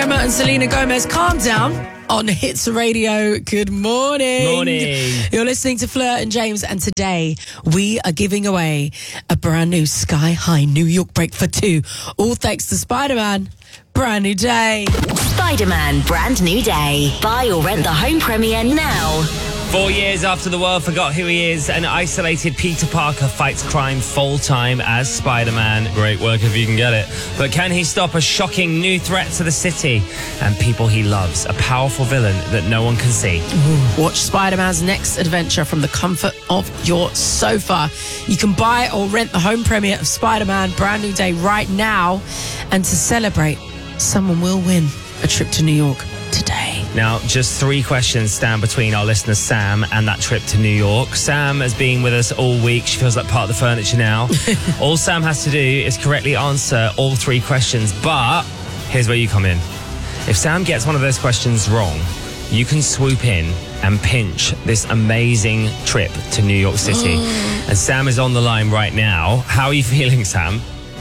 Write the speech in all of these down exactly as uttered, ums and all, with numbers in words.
Rema and Selena Gomez, Calm Down, on Hits Radio. Good morning. Morning. You're listening to Fleur and James, and today we are giving away a brand new Sky High New York break for two. All thanks to Spider-Man. Brand new day. Spider-Man, brand new day. Buy or rent the home premiere now. Four years after the world forgot who he is, an isolated Peter Parker fights crime full-time as Spider-Man. Great work if you can get it. But can he stop a shocking new threat to the city and people he loves? A powerful villain that no one can see. Ooh. Watch Spider-Man's next adventure from the comfort of your sofa. You can buy or rent the home premiere of Spider-Man, brand new day right now. And to celebrate, someone will win a trip to New York today. Now, just three questions stand between our listener Sam and that trip to New York. Sam has been with us all week. She feels like part of the furniture now. All Sam has to do is correctly answer all three questions. But here's where you come in. If Sam gets one of those questions wrong, you can swoop in and pinch this amazing trip to New York City. And Sam is on the line right now. How are you feeling, Sam?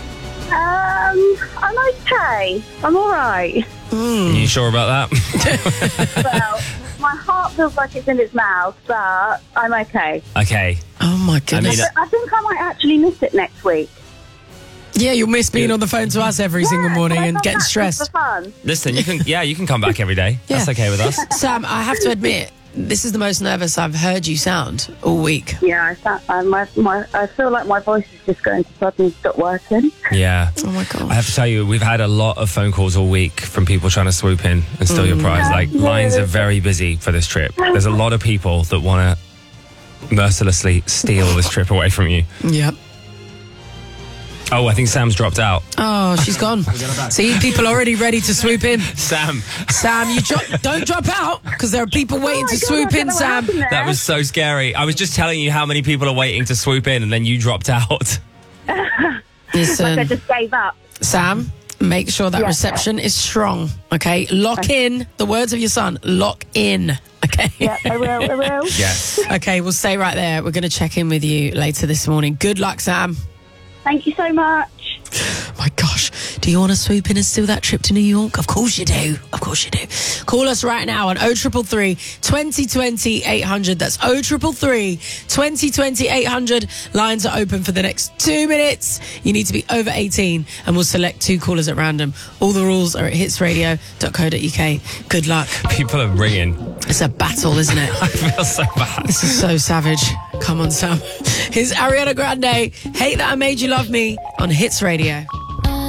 Um, I'm okay. I'm all right. Mm. Are you sure about that? Well, my heart feels like it's in its mouth, but I'm okay. Okay. Oh, my goodness. I mean, I think I might actually miss it next week. Yeah, you'll miss being on the phone to us every Yeah, single morning can I and come getting back stressed. just for fun? Listen, you can, yeah, you can come back every day. That's Yeah. okay with us. Sam, I have to admit, this is the most nervous I've heard you sound all week. Yeah, I, sound, I, my, my, I feel like my voice is just going to suddenly stop working. Yeah. Oh, my God. I have to tell you, we've had a lot of phone calls all week from people trying to swoop in and steal your prize. Like, lines are very busy for this trip. There's a lot of people that want to mercilessly steal this trip away from you. Yep. Oh, I think Sam's dropped out. Oh, she's gone. See, people are already ready to swoop in. Sam, Sam, you dro- don't drop out, because there are people waiting Oh my to God, swoop I don't in, know what Sam. happened there. that was so scary. I was just telling you how many people are waiting to swoop in, and then you dropped out. Listen, Like I just gave up. Sam, make sure that Yeah. reception is strong, okay? Lock in the words of your son. Lock in, okay? Yeah, I will, I will. Yes. Okay, we'll stay right there. We're going to check in with you later this morning. Good luck, Sam. Thank you so much. My gosh, do you want to swoop in and steal that trip to New York? Of course you do. Of course you do. Call us right now on oh three three three, twenty twenty, eight hundred. That's oh three three three, twenty twenty, eight hundred. Lines are open for the next two minutes. You need to be over eighteen, and we'll select two callers at random. All the rules are at hits radio dot co dot uk. Good luck. People are ringing. It's a battle, isn't it? I feel so bad. This is so savage. Come on, Sam. Here's Ariana Grande, Hate That I Made You Love Me, on Hits Radio.